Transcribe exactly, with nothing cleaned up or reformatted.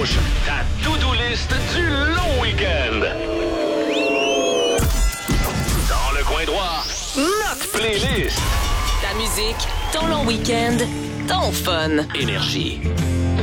Rouge, ta to-do list du long week-end. Dans le coin droit, notre playlist. Ta musique, ton long week-end, ton fun. Énergie.